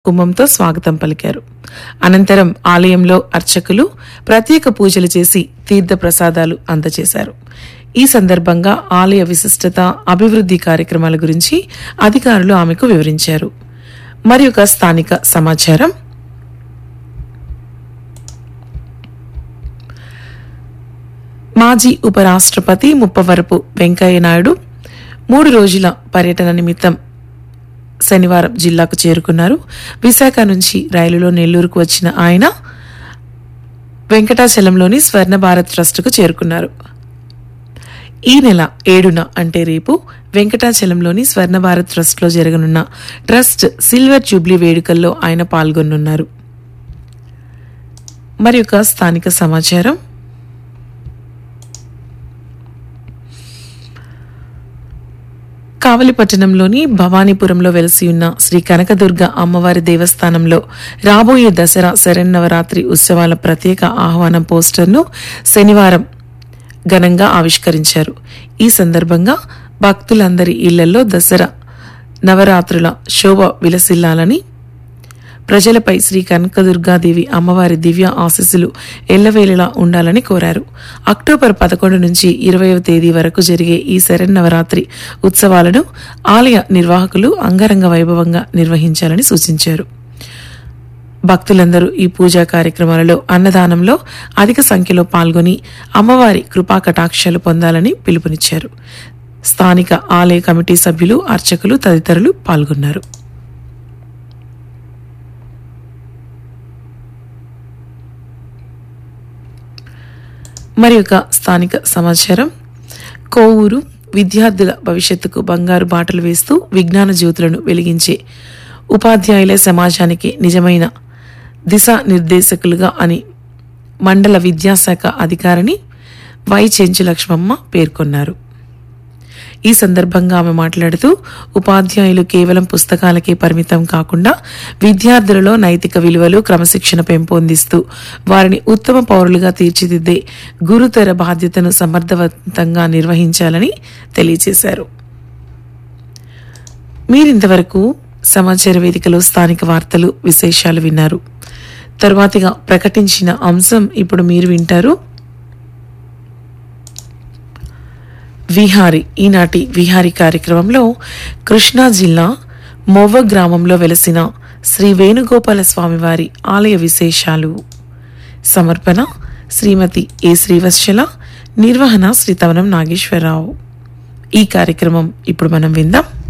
కుంభంతో స్వాగతం పలికారు. అనంతరం ఆలయంలో అర్చకులు ప్రత్యేక పూజలు చేసి తీర్థ ప్రసాదాలు అందజేశారు. ఈ సందర్భంగా ఆలయ విశిష్టత, అభివృద్ధి కార్యక్రమాల గురించి అధికారులు ఆమెకు వివరించారు. మరి ఒక స్థానిక సమాచారం. మాజీ ఉపరాష్ట్రపతి ముప్పవరపు వెంకయ్యనాయుడు 3 రోజుల పర్యటన నిమిత్తం శనివారం జిల్లాకు చేరుకున్నారు. విశాఖ నుంచి రైలులో నెల్లూరుకు వచ్చిన ఆయన వెంకటాచలంలోని స్వర్ణ భారత్ ట్రస్టుకు చేరుకున్నారు. ఈ నెల 7న అంటే రేపు వెంకటాచలంలోని స్వర్ణ భారత్ ట్రస్ట్లో జరగనున్న ట్రస్ట్ సిల్వర్ జూబ్లీ వేడుకల్లో ఆయన పాల్గొనున్నారు. మరి ఒక స్థానిక సమాచారం. కావలిపట్టణంలోని భవానీపురంలో వెలసి ఉన్న శ్రీ కనకదుర్గ అమ్మవారి దేవస్థానంలో రాబోయే దసరా శరన్నవరాత్రి ఉత్సవాల ప్రత్యేక ఆహ్వానం పోస్టర్ను శనివారం ఘనంగా ఆవిష్కరించారు. ఈ సందర్భంగా భక్తులందరి ఇళ్లలో దసరా నవరాత్రుల శోభ విలసిల్లాలని, ప్రజలపై శ్రీ కనకదుర్గాదేవి అమ్మవారి దివ్య ఆశీస్సులు ఎల్లవేళలా ఉండాలని కోరారు. అక్టోబర్ 11 నుంచి 20వ తేదీ వరకు జరిగే ఈ శరన్నవరాత్రి ఉత్సవాలను ఆలయ నిర్వాహకులు అంగరంగ వైభవంగా నిర్వహించాలని సూచించారు. భక్తులందరూ ఈ పూజా కార్యక్రమాలలో, అన్నదానంలో అధిక సంఖ్యలో పాల్గొని అమ్మవారి కృపా కటాక్షాలు పొందాలని పిలుపునిచ్చారు. స్థానిక ఆలయ కమిటీ సభ్యులు, అర్చకులు తదితరులు పాల్గొన్నారు. మరి ఒక స్థానిక సమాచారం. కోవూరు విద్యార్థుల భవిష్యత్తుకు బంగారు బాటలు వేస్తూ విజ్ఞాన జ్యోతులను వెలిగించే ఉపాధ్యాయులే సమాజానికి నిజమైన దిశా నిర్దేశకులుగా అని మండల విద్యాశాఖ అధికారిని వై చెంచు లక్ష్మమ్మ పేర్కొన్నారు. ఈ సందర్భంగా ఆమె మాట్లాడుతూ, ఉపాధ్యాయులు కేవలం పుస్తకాలకే పరిమితం కాకుండా విద్యార్థులలో నైతిక విలువలు, క్రమశిక్షణ పెంపొందిస్తూ వారిని ఉత్తమ పౌరులుగా తీర్చిదిద్దే గురుతర బాధ్యతను సమర్థవంతంగా నిర్వహించాలని తెలియజేశారు. మీరింతవరకు సమాచార వేదికలో స్థానిక వార్తలు, విశేషాలు విన్నారు. తరువాతిగా ప్రకటించిన అంశం ఇప్పుడు మీరు వింటారు. విహారీ. ఈనాటి విహారీ కార్యక్రమంలో కృష్ణా జిల్లా మొవ్వ గ్రామంలో వెలసిన శ్రీ వేణుగోపాల స్వామివారి ఆలయ విశేషాలు. సమర్పణ శ్రీమతి ఏ శ్రీవత్సల, నిర్వహణ శ్రీ తవనం నాగేశ్వరరావు. ఈ కార్యక్రమం ఇప్పుడు మనం విందాం.